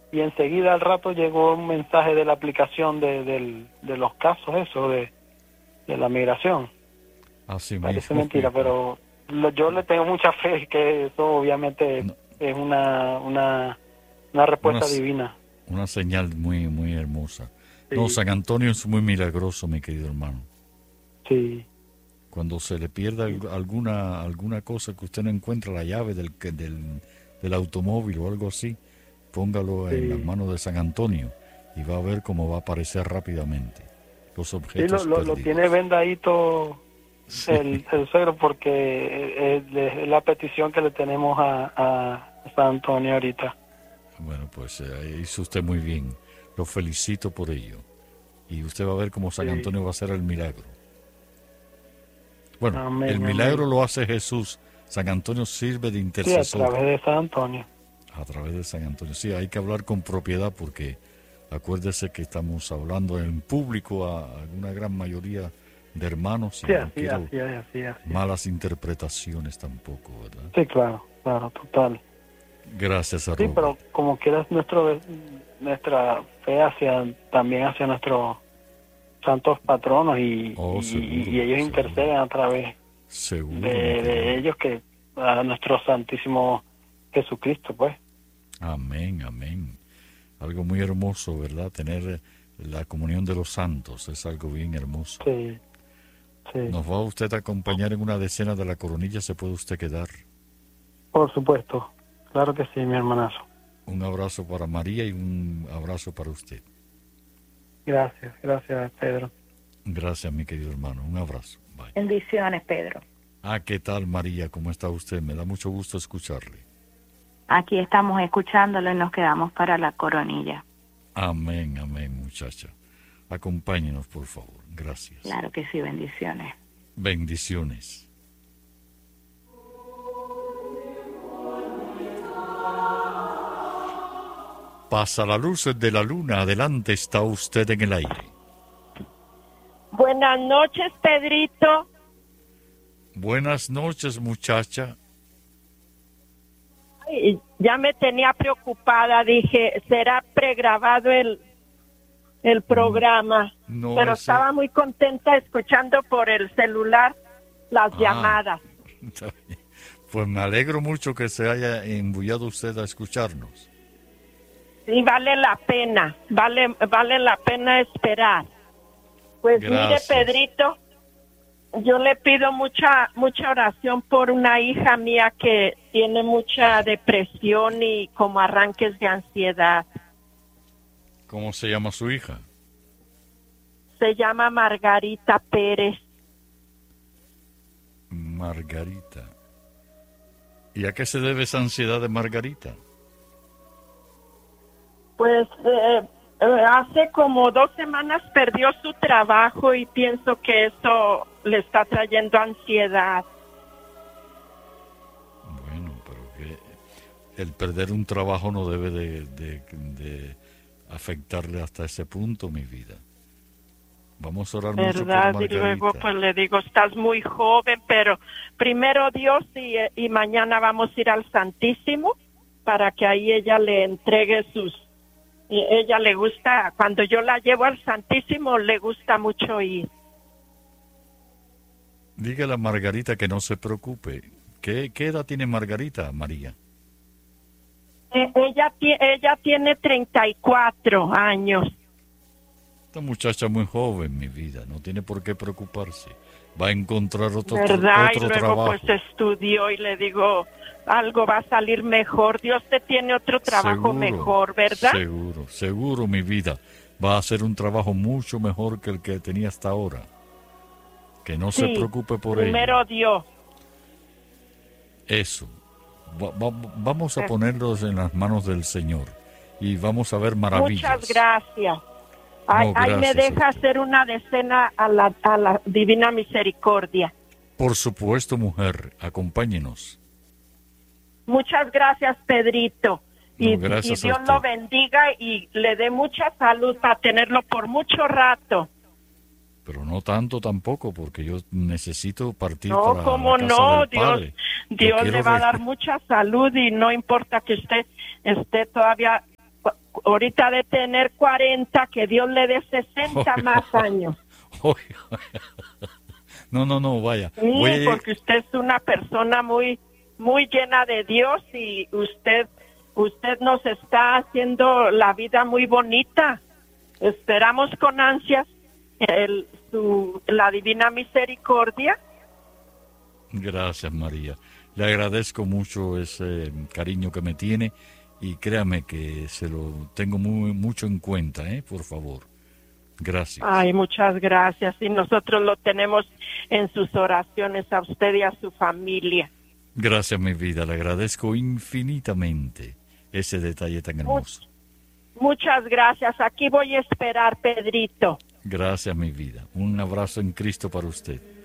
y enseguida al rato llegó un mensaje de la aplicación de los casos, eso, de la migración. Así Parece mismo. mentira, pero yo le tengo mucha fe que eso obviamente No. es una respuesta divina. Una señal muy, muy hermosa. Sí. No, San Antonio es muy milagroso, mi querido hermano. Sí. Cuando se le pierda alguna cosa que usted no encuentra, la llave del automóvil o algo así, póngalo en las manos de San Antonio y va a ver cómo va a aparecer rápidamente los objetos Sí, perdidos. lo tiene vendadito el suegro porque es la petición que le tenemos a San Antonio ahorita. Bueno, pues hizo usted muy bien. Lo felicito por ello. Y usted va a ver cómo San Antonio va a hacer el milagro. Bueno, amén, el milagro amén. lo hace Jesús. San Antonio sirve de intercesor. Sí, a través de San Antonio. A través de San Antonio. Sí, hay que hablar con propiedad porque acuérdese que estamos hablando en público a una gran mayoría de hermanos. Y Sí, no quiero así. malas interpretaciones tampoco, ¿verdad? Sí, claro, total. Gracias a Sí, Robert. pero como quieras nuestra fe también hacia nuestros santos patronos y ellos interceden a través de ellos que a nuestro santísimo Jesucristo, pues. Amén, amén. Algo muy hermoso, ¿verdad? Tener la comunión de los santos es algo bien hermoso. Sí. ¿Nos va usted a acompañar en una decena de la coronilla? ¿Se puede usted quedar? Por supuesto, claro que sí, mi hermanazo. Un abrazo para María y un abrazo para usted. Gracias, Pedro. Gracias, mi querido hermano. Un abrazo. Bye. Bendiciones, Pedro. ¿Qué tal, María? ¿Cómo está usted? Me da mucho gusto escucharle. Aquí estamos escuchándolo y nos quedamos para la coronilla. Amén, amén, muchacha. Acompáñenos, por favor. Gracias. Claro que sí, bendiciones. Bendiciones. Pasa la luz de la luna. Adelante, está usted en el aire. Buenas noches, Pedrito. Buenas noches, muchacha. Ay, ya me tenía preocupada, dije, ¿será pregrabado el programa? No, pero estaba muy contenta escuchando por el celular las llamadas. Pues me alegro mucho que se haya embullado usted a escucharnos. Sí, vale la pena, vale la pena esperar. Pues gracias. Mire, Pedrito, yo le pido mucha oración por una hija mía que tiene mucha depresión y como arranques de ansiedad. ¿Cómo se llama su hija? Se llama Margarita Pérez. Margarita. ¿Y a qué se debe esa ansiedad de Margarita? Pues hace como 2 semanas perdió su trabajo y pienso que eso le está trayendo ansiedad. Bueno, pero que el perder un trabajo no debe de afectarle hasta ese punto, mi vida. Vamos a orar mucho por Margarita. Y luego pues le digo, estás muy joven, pero primero Dios y mañana vamos a ir al Santísimo para que ahí ella le entregue ella le gusta, cuando yo la llevo al Santísimo, le gusta mucho ir. Dígale a Margarita que no se preocupe. ¿Qué edad tiene Margarita, María? Ella tiene 34 años. Esta muchacha muy joven, mi vida, no tiene por qué preocuparse. Va a encontrar otro ¿verdad? Y luego trabajo. Pues estudió y le digo, algo va a salir mejor. Dios te tiene otro trabajo mejor, ¿verdad? Seguro, mi vida. Va a hacer un trabajo mucho mejor que el que tenía hasta ahora. Que no se preocupe por ello. Primero Dios. Eso. Vamos a ponerlos en las manos del Señor y vamos a ver maravillas. Muchas gracias. Ahí me deja hacer una decena a la Divina Misericordia. Por supuesto, mujer, acompáñenos. Muchas gracias, Pedrito. Y Dios lo bendiga y le dé mucha salud para tenerlo por mucho rato. Pero no tanto tampoco, porque yo necesito partir para la casa del Padre. Dios le va a dar mucha salud y no importa que usted esté todavía ahorita de tener 40, que Dios le dé 60 más años. No, vaya. Sí, porque usted es una persona muy llena de Dios y usted nos está haciendo la vida muy bonita. Esperamos con ansias la divina misericordia. Gracias, María. Le agradezco mucho ese cariño que me tiene y créame que se lo tengo mucho en cuenta, por favor. Gracias. Ay, muchas gracias. Y nosotros lo tenemos en sus oraciones a usted y a su familia. Gracias, mi vida. Le agradezco infinitamente ese detalle tan hermoso. Muchas gracias. Aquí voy a esperar, Pedrito. Gracias, mi vida. Un abrazo en Cristo para usted.